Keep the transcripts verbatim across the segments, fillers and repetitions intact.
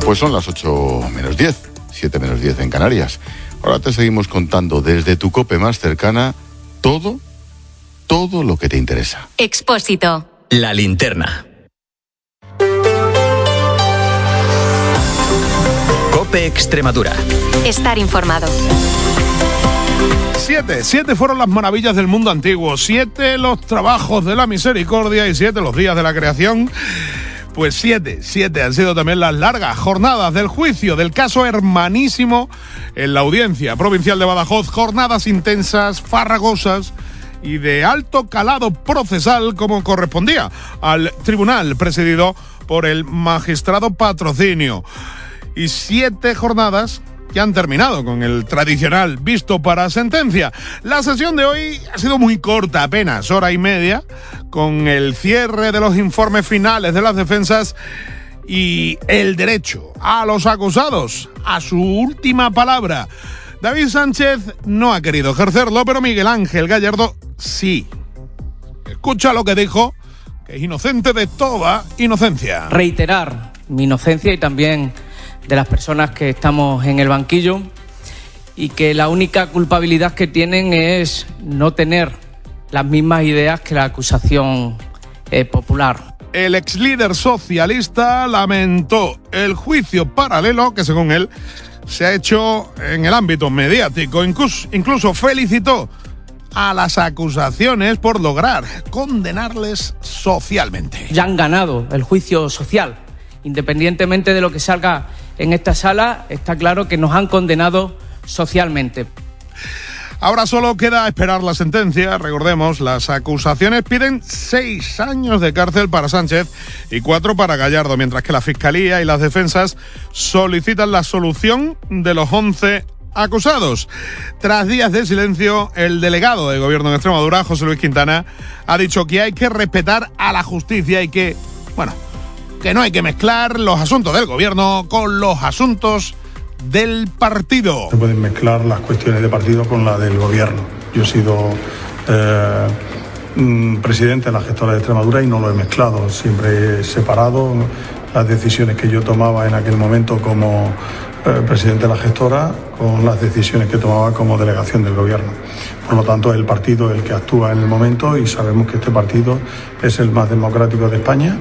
Pues son las ocho menos diez, siete menos diez en Canarias. Ahora te seguimos contando desde tu COPE más cercana todo, todo lo que te interesa. Expósito. La linterna. COPE Extremadura. Estar informado. Siete, siete fueron las maravillas del mundo antiguo, siete los trabajos de la misericordia y siete los días de la creación. Pues siete, siete han sido también las largas jornadas del juicio del caso Hermanísimo en la Audiencia Provincial de Badajoz. Jornadas intensas, farragosas y de alto calado procesal como correspondía al tribunal presidido por el magistrado Patrocinio. Y siete jornadas que han terminado con el tradicional visto para sentencia. La sesión de hoy ha sido muy corta, apenas hora y media, con el cierre de los informes finales de las defensas y el derecho a los acusados a su última palabra. David Sánchez no ha querido ejercerlo, pero Miguel Ángel Gallardo sí. Escucha lo que dijo, que es inocente de toda inocencia. Reiterar mi inocencia y también de las personas que estamos en el banquillo, y que la única culpabilidad que tienen es no tener las mismas ideas que la acusación eh, popular. El ex líder socialista lamentó el juicio paralelo que, según él, se ha hecho en el ámbito mediático. Incluso, incluso felicitó a las acusaciones por lograr condenarles socialmente. Ya han ganado el juicio social. Independientemente de lo que salga en esta sala, está claro que nos han condenado socialmente. Ahora solo queda esperar la sentencia. Recordemos, las acusaciones piden seis años de cárcel para Sánchez y cuatro para Gallardo, mientras que la Fiscalía y las defensas solicitan la absolución de los once acusados. Tras días de silencio, el delegado de Gobierno en Extremadura, José Luis Quintana, ha dicho que hay que respetar a la justicia y que, bueno, que no hay que mezclar los asuntos del gobierno con los asuntos del partido. Se pueden mezclar las cuestiones de partido con la del gobierno. Yo he sido eh, presidente de la gestora de Extremadura y no lo he mezclado. Siempre he separado las decisiones que yo tomaba en aquel momento como eh, presidente de la gestora con las decisiones que tomaba como delegación del gobierno. Por lo tanto, es el partido el que actúa en el momento y sabemos que este partido es el más democrático de España.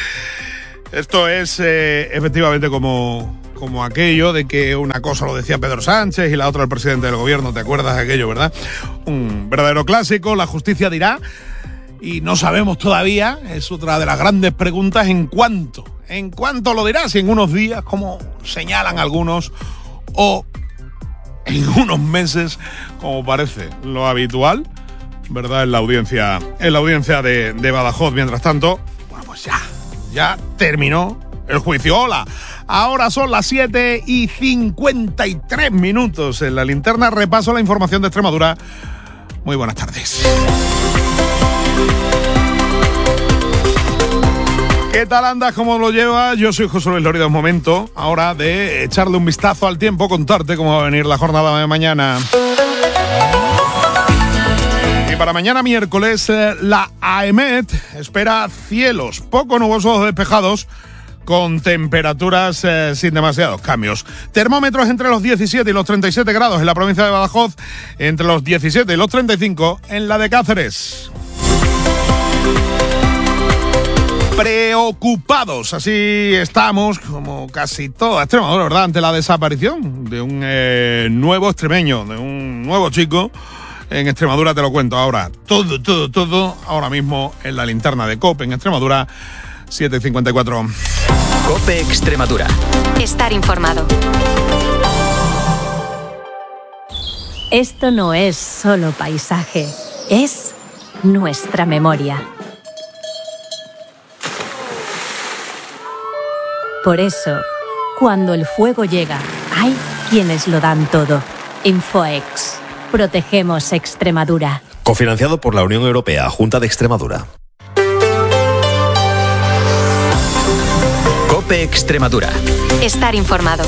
Esto es eh, efectivamente como, como aquello de que una cosa lo decía Pedro Sánchez y la otra el presidente del gobierno. ¿Te acuerdas de aquello, verdad? Un verdadero clásico. La justicia dirá, y no sabemos todavía, es otra de las grandes preguntas, en cuánto, en cuánto lo dirá, si en unos días, como señalan algunos, o en unos meses, como parece lo habitual, ¿verdad? En la audiencia, en la audiencia de, de Badajoz. Mientras tanto, bueno, pues ya. Ya terminó el juicio. Hola, ahora son las siete y cincuenta y tres minutos en la linterna. Repaso la información de Extremadura. Muy buenas tardes. ¿Qué tal andas? ¿Cómo lo llevas? Yo soy José Luis Lorido. Un momento ahora de echarle un vistazo al tiempo, contarte cómo va a venir la jornada de mañana. Y para mañana miércoles, eh, la AEMET espera cielos poco nubosos o despejados con temperaturas eh, sin demasiados cambios. Termómetros entre los diecisiete y los treinta y siete grados en la provincia de Badajoz, entre los diecisiete y los treinta y cinco en la de Cáceres. Preocupados, así estamos, como casi toda Extremadura, ¿verdad?, ante la desaparición de un eh, nuevo extremeño, de un nuevo chico. En Extremadura te lo cuento ahora. Todo, todo, todo, ahora mismo en la linterna de COPE en Extremadura, siete y cincuenta y cuatro. COPE Extremadura. Estar informado. Esto no es solo paisaje, es nuestra memoria. Por eso, cuando el fuego llega, hay quienes lo dan todo. Infoex. Protegemos Extremadura. Cofinanciado por la Unión Europea, Junta de Extremadura. COPE Extremadura. Estar informado.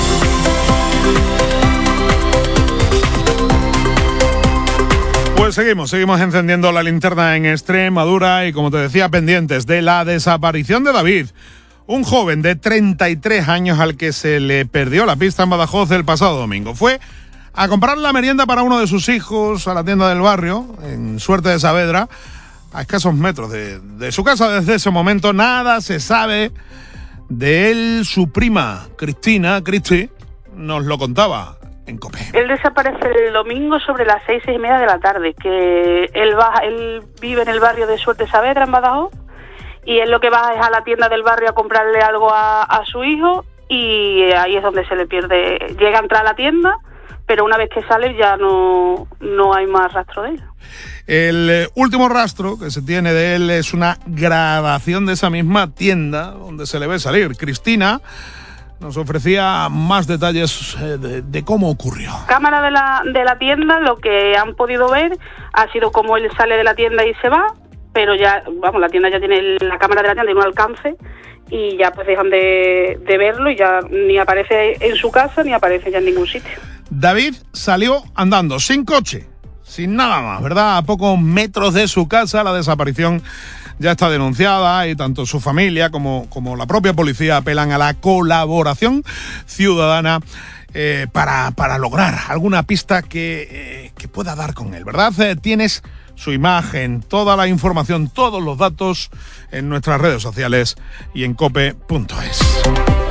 Pues seguimos, seguimos encendiendo la linterna en Extremadura y, como te decía, pendientes de la desaparición de David. Un joven de treinta y tres años al que se le perdió la pista en Badajoz el pasado domingo. Fue a comprar la merienda para uno de sus hijos a la tienda del barrio, en Suerte de Saavedra, a escasos metros de, de su casa. Desde ese momento nada se sabe de él. Su prima, Cristina, Cristi, nos lo contaba en COPE. Él desaparece el domingo sobre las seis, seis y media de la tarde, que él va, él vive en el barrio de Suerte de Saavedra, en Badajoz, y él lo que va es a la tienda del barrio a comprarle algo a, a su hijo, y ahí es donde se le pierde. Llega a entrar a la tienda, pero una vez que sale ya no, no hay más rastro de él. El eh, último rastro que se tiene de él es una grabación de esa misma tienda donde se le ve salir. Cristina nos ofrecía más detalles eh, de, de cómo ocurrió. Cámara de la, de la tienda, lo que han podido ver ha sido cómo él sale de la tienda y se va, pero ya, vamos, la tienda ya tiene, el, la cámara de la tienda tiene un alcance y ya pues dejan de, de verlo y ya ni aparece en su casa ni aparece ya en ningún sitio. David salió andando, sin coche, sin nada más, ¿verdad? A pocos metros de su casa. La desaparición ya está denunciada y tanto su familia como, como la propia policía apelan a la colaboración ciudadana eh, para, para lograr alguna pista que, eh, que pueda dar con él, ¿verdad? Eh, tienes su imagen, toda la información, todos los datos en nuestras redes sociales y en cope punto es.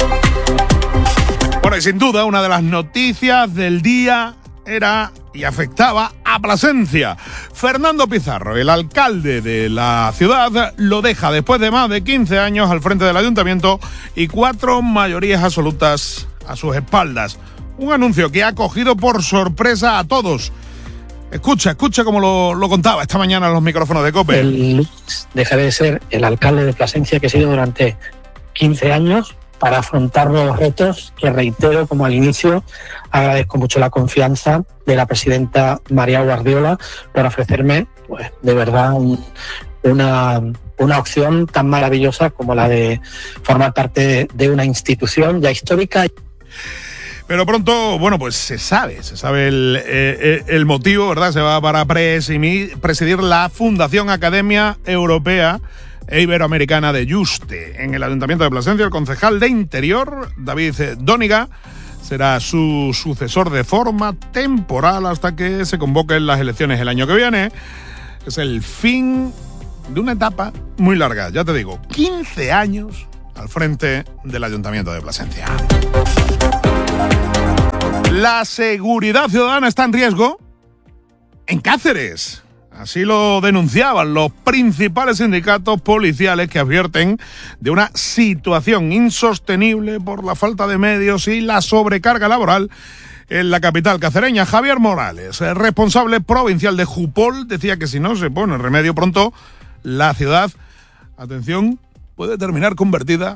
Bueno, y sin duda una de las noticias del día era y afectaba a Plasencia. Fernando Pizarro, el alcalde de la ciudad, lo deja después de más de quince años al frente del ayuntamiento y cuatro mayorías absolutas a sus espaldas. Un anuncio que ha cogido por sorpresa a todos. Escucha, escucha como lo, lo contaba esta mañana en los micrófonos de COPE. El deja de ser el alcalde de Plasencia que he sido durante quince años para afrontar nuevos retos que, reitero, como al inicio, agradezco mucho la confianza de la presidenta María Guardiola por ofrecerme, pues, de verdad, un, una, una opción tan maravillosa como la de formar parte de una institución ya histórica. Pero pronto, bueno, pues se sabe, se sabe el, eh, el motivo, ¿verdad? Se va para presidir, presidir la Fundación Academia Europea e Iberoamericana de Yuste. En el Ayuntamiento de Plasencia, el concejal de Interior, David Dóniga, será su sucesor de forma temporal hasta que se convoquen las elecciones el año que viene. Es el fin de una etapa muy larga, ya te digo, quince años al frente del Ayuntamiento de Plasencia. La seguridad ciudadana está en riesgo en Cáceres. Así lo denunciaban los principales sindicatos policiales, que advierten de una situación insostenible por la falta de medios y la sobrecarga laboral en la capital cacereña. Javier Morales, el responsable provincial de Jupol, decía que si no se pone remedio pronto, la ciudad, atención, puede terminar convertida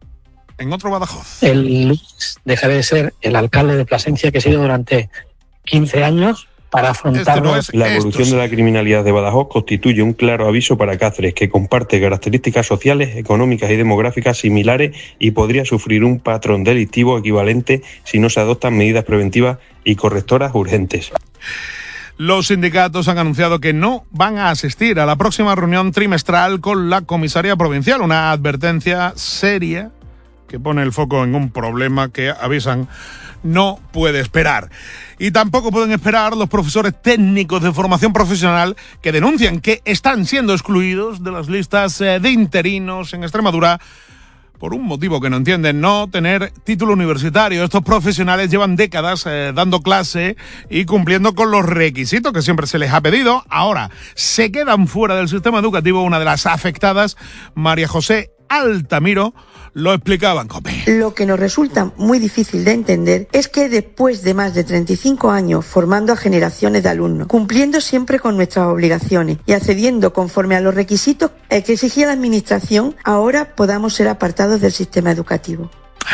en otro Badajoz. El deja de ser el alcalde de Plasencia que he sido durante quince años para afrontar... No es, la evolución sí. de la criminalidad de Badajoz constituye un claro aviso para Cáceres, que comparte características sociales, económicas y demográficas similares y podría sufrir un patrón delictivo equivalente si no se adoptan medidas preventivas y correctoras urgentes. Los sindicatos han anunciado que no van a asistir a la próxima reunión trimestral con la comisaría provincial, una advertencia seria que pone el foco en un problema que, avisan, no puede esperar. Y tampoco pueden esperar los profesores técnicos de formación profesional, que denuncian que están siendo excluidos de las listas de interinos en Extremadura por un motivo que no entienden: no tener título universitario. Estos profesionales llevan décadas eh, dando clase y cumpliendo con los requisitos que siempre se les ha pedido. Ahora se quedan fuera del sistema educativo. Una de las afectadas, María José Altamiro, lo explicaba en COPE. Lo que nos resulta muy difícil de entender es que después de más de treinta y cinco años formando a generaciones de alumnos, cumpliendo siempre con nuestras obligaciones y accediendo conforme a los requisitos que exigía la Administración, ahora podamos ser apartados del sistema educativo.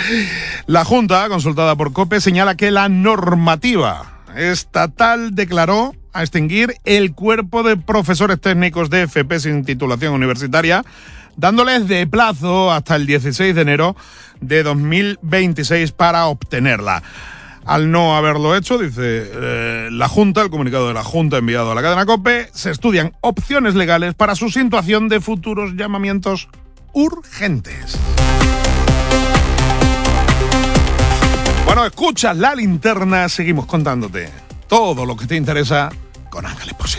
La Junta, consultada por COPE, señala que la normativa estatal declaró a extinguir el cuerpo de profesores técnicos de F P sin titulación universitaria, dándoles de plazo hasta el dieciséis de enero de dos mil veintiséis para obtenerla. Al no haberlo hecho, dice eh, la Junta, el comunicado de la Junta enviado a la cadena COPE, se estudian opciones legales para su situación de futuros llamamientos urgentes. Bueno, escuchas La Linterna, seguimos contándote todo lo que te interesa con Ángeles Expósito.